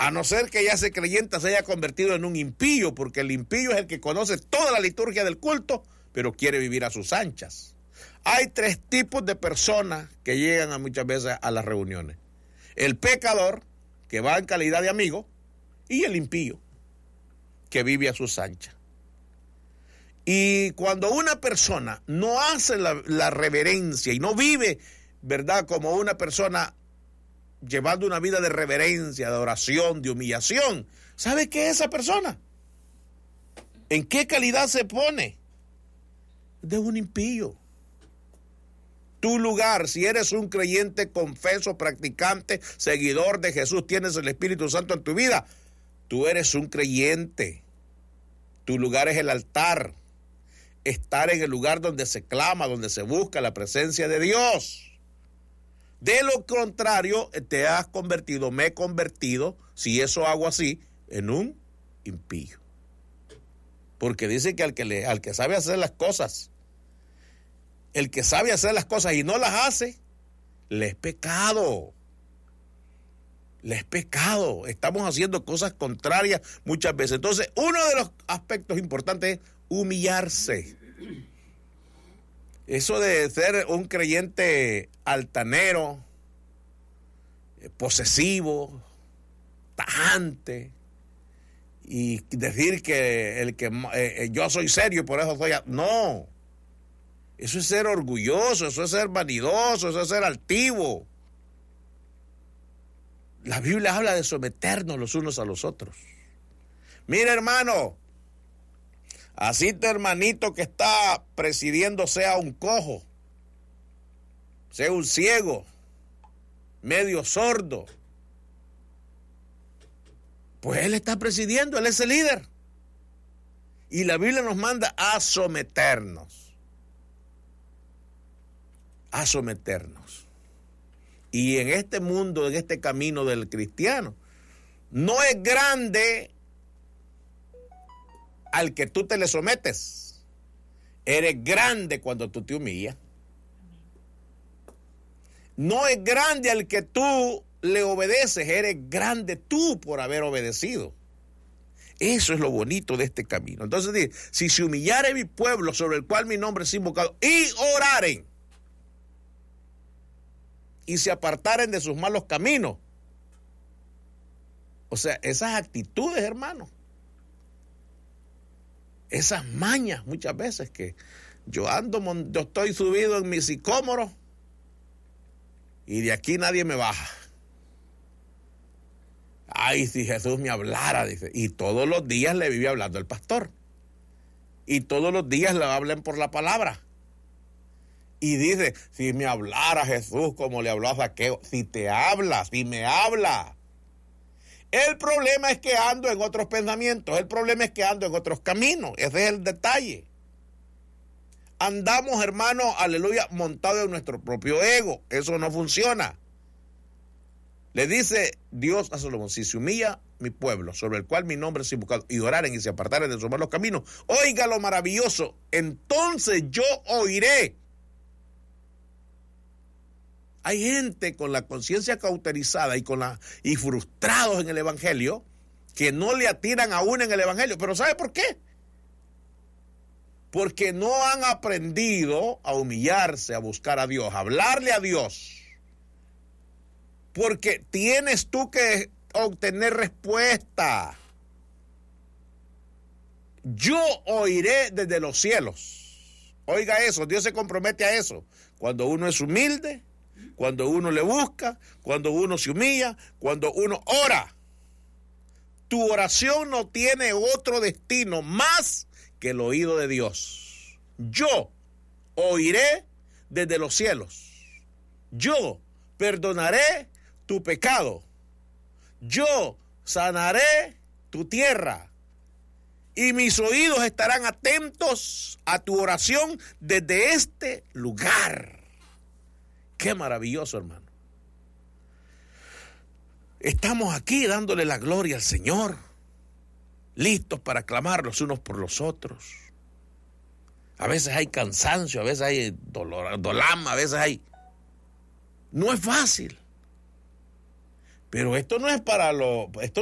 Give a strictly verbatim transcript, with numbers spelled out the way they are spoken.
A no ser que ya ese creyente se haya convertido en un impío, porque el impío es el que conoce toda la liturgia del culto, pero quiere vivir a sus anchas. Hay tres tipos de personas que llegan a muchas veces a las reuniones. El pecador, que va en calidad de amigo, y el impío, que vive a sus anchas. Y cuando una persona no hace la, la reverencia y no vive, ¿verdad?, como una persona llevando una vida de reverencia, de oración, de humillación, ¿sabe qué es esa persona? ¿En qué calidad se pone? De un impío. Tu lugar, si eres un creyente confeso, practicante, seguidor de Jesús, tienes el Espíritu Santo en tu vida, tú eres un creyente. Tu lugar es el altar. Estar en el lugar donde se clama, donde se busca la presencia de Dios. De lo contrario, te has convertido, me he convertido, si eso hago así, en un impío. Porque dice que al que, le, al que sabe hacer las cosas, el que sabe hacer las cosas y no las hace, le es pecado. Le es pecado. Estamos haciendo cosas contrarias muchas veces. Entonces, uno de los aspectos importantes es humillarse. Eso de ser un creyente altanero, posesivo, tajante, y decir que el que eh, yo soy serio y por eso soy... No, eso es ser orgulloso, eso es ser vanidoso, eso es ser altivo. La Biblia habla de someternos los unos a los otros. Mira, hermano, así tu hermanito que está presidiendo sea un cojo, sea un ciego, medio sordo, pues él está presidiendo, él es el líder. Y la Biblia nos manda a someternos, a someternos. Y en este mundo, en este camino del cristiano, no es grande al que tú te le sometes. Eres grande cuando tú te humillas. No es grande al que tú le obedeces, eres grande tú por haber obedecido. Eso es lo bonito de este camino. Entonces dice, si se humillare mi pueblo sobre el cual mi nombre es invocado, y oraren, y se apartaren de sus malos caminos. O sea, esas actitudes, hermano, esas mañas muchas veces que yo ando, yo estoy subido en mi sicómoro y de aquí nadie me baja. Ay, si Jesús me hablara, dice, y todos los días le vive hablando el pastor, y todos los días le hablan por la palabra. Y dice, si me hablara Jesús como le habló a Zaqueo, si te habla, si me habla. El problema es que ando en otros pensamientos, el problema es que ando en otros caminos, ese es el detalle. Andamos, hermano, aleluya, montados en nuestro propio ego, eso no funciona. Le dice Dios a Salomón, si se humilla mi pueblo, sobre el cual mi nombre es invocado, y oraren y se apartaren de sus malos caminos, oiga lo maravilloso, entonces yo oiré. Hay gente con la conciencia cauterizada y con la y frustrados en el evangelio que no le atinan aún en el evangelio. ¿Pero sabe por qué? Porque no han aprendido a humillarse, a buscar a Dios, a hablarle a Dios. Porque tienes tú que obtener respuesta. Yo oiré desde los cielos. Oiga eso, Dios se compromete a eso. Cuando uno es humilde, cuando uno le busca, cuando uno se humilla, cuando uno ora. Tu oración no tiene otro destino más que el oído de Dios. Yo oiré desde los cielos. Yo perdonaré tu pecado. Yo sanaré tu tierra. Y mis oídos estarán atentos a tu oración desde este lugar. Qué maravilloso, hermano. Estamos aquí dándole la gloria al Señor, listos para clamar los unos por los otros. A veces hay cansancio, a veces hay dolor, dolama, a veces hay... No es fácil. Pero esto no es para lo... Esto